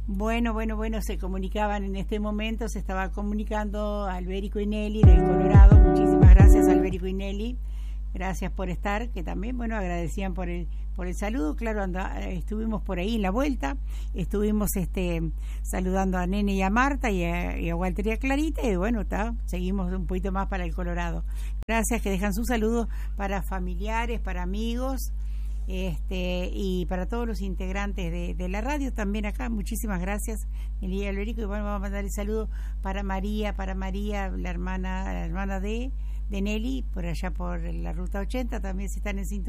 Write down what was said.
Bueno, se comunicaban en este momento, se estaba comunicando Alberico y Nelly del Colorado. Muchísimas gracias, Alberico y Nelly. Gracias por estar, que también, agradecían por el saludo. Claro, estuvimos por ahí en la vuelta, estuvimos saludando a Nene y a Marta y a Walter y a Clarita, y seguimos un poquito más para el Colorado. Gracias, que dejan sus saludos para familiares, para amigos, y para todos los integrantes de la radio también acá. Muchísimas gracias, Nelly y Alberico. Y vamos a mandar el saludo para María, la hermana de Nelly, por allá por la ruta 80, también si están en sintonía.